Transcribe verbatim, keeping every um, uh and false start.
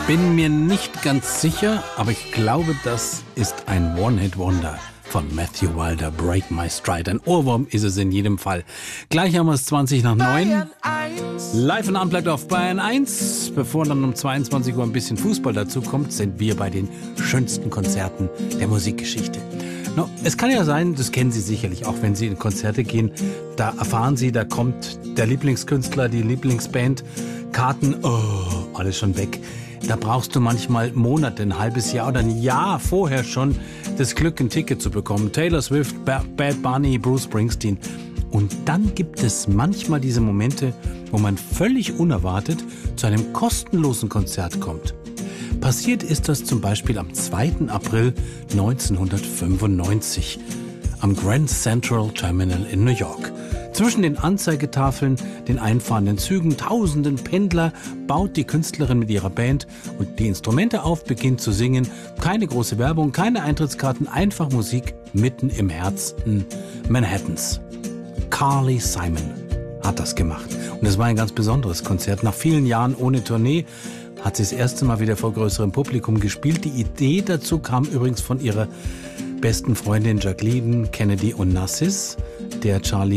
Bin mir nicht ganz sicher, aber ich glaube, das ist ein One-Hit-Wonder von Matthew Wilder, Break My Stride. Ein Ohrwurm ist es in jedem Fall. Gleich haben wir es zwanzig nach neun. Live und Unplugged auf Bayern eins. Bevor dann um zweiundzwanzig Uhr ein bisschen Fußball dazu kommt, sind wir bei den schönsten Konzerten der Musikgeschichte. No, es kann ja sein, das kennen Sie sicherlich, auch wenn Sie in Konzerte gehen, da erfahren Sie, da kommt der Lieblingskünstler, die Lieblingsband, Karten, oh, alles schon weg. Da brauchst du manchmal Monate, ein halbes Jahr oder ein Jahr vorher schon das Glück, ein Ticket zu bekommen. Taylor Swift, Bad Bunny, Bruce Springsteen. Und dann gibt es manchmal diese Momente, wo man völlig unerwartet zu einem kostenlosen Konzert kommt. Passiert ist das zum Beispiel am zweiten April neunzehnhundertfünfundneunzig am Grand Central Terminal in New York. Zwischen den Anzeigetafeln, den einfahrenden Zügen, tausenden Pendler baut die Künstlerin mit ihrer Band und die Instrumente auf, beginnt zu singen. Keine große Werbung, keine Eintrittskarten, einfach Musik mitten im Herzen Manhattans. Carly Simon hat das gemacht. Und es war ein ganz besonderes Konzert. Nach vielen Jahren ohne Tournee hat sie das erste Mal wieder vor größerem Publikum gespielt. Die Idee dazu kam übrigens von ihrer besten Freundin Jacqueline Kennedy Onassis, der Charlie